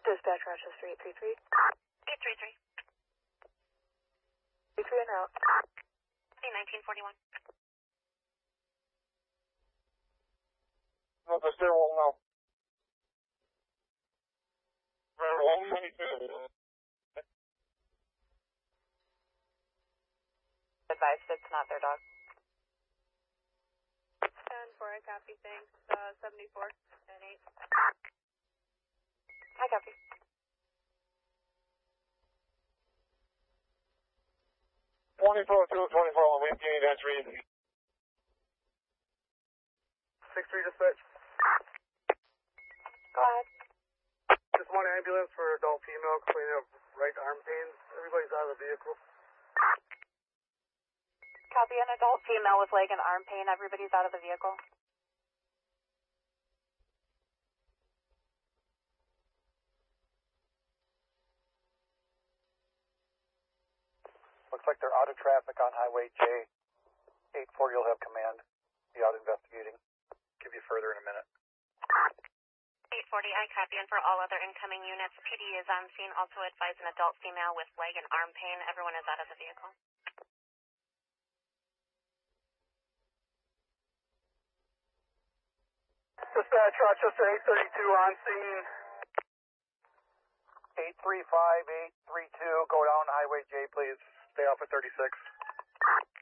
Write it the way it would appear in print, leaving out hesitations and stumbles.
Dispatch Rochester 833. 833. 33 en route. A1941. No, the stairwell now. Stairwell 92. Advised it's not their dog. 10-4, I copy, thanks. 74 and 8. I copy. 24 224, maintaining entry. 6-3 dispatch. Go ahead. Just one ambulance for adult female complaining of right arm pains. Everybody's out of the vehicle. Copy, an adult female with leg and arm pain. Everybody's out of the vehicle. Looks like they're out of traffic on Highway J. 840 will have command. Be out investigating. Give you further in a minute. 840, I copy, and for all other incoming units, PD is on scene. Also advise an adult female with leg and arm pain. Everyone is out of the vehicle. Dispatch Rochester 832 on scene. 835, 832, go down Highway J, please. Stay off at 36.